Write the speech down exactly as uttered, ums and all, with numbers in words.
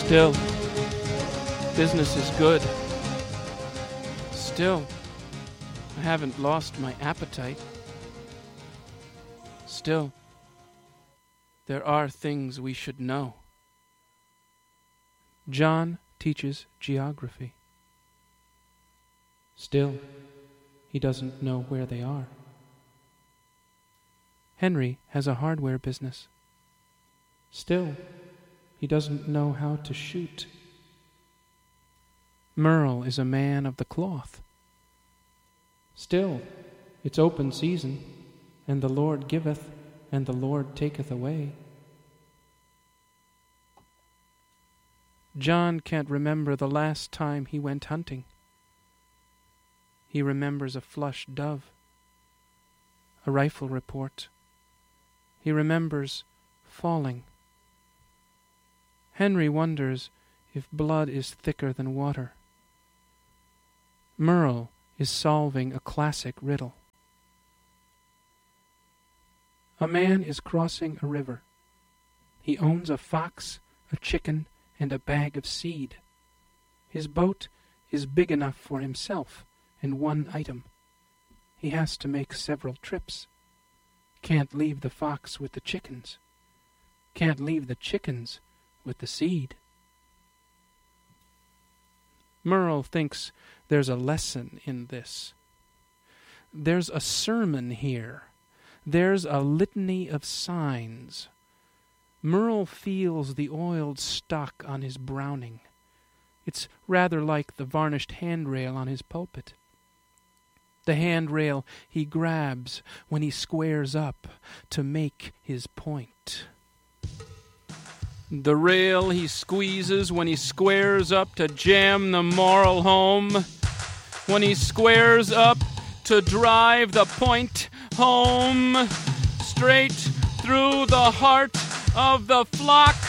Still, business is good. Still, I haven't lost my appetite. Still, there are things we should know. John teaches geography. Still, he doesn't know where they are. Henry has a hardware business. Still, he doesn't know how to shoot. Merle is a man of the cloth. Still, it's open season, and the Lord giveth, and the Lord taketh away. John can't remember the last time he went hunting. He remembers a flush dove, a rifle report. He remembers falling. Henry wonders if blood is thicker than water. Merle is solving a classic riddle. A man is crossing a river. He owns a fox, a chicken, and a bag of seed. His boat is big enough for himself and one item. He has to make several trips. Can't leave the fox with the chickens. Can't leave the chickens with the seed. Merle thinks there's a lesson in this. There's a sermon here. There's a litany of signs. Merle feels the oiled stock on his Browning. It's rather like the varnished handrail on his pulpit. The handrail he grabs when he squares up to make his point. The rail he squeezes when he squares up to jam the moral home. When he squares up to drive the point home. Straight through the heart of the flock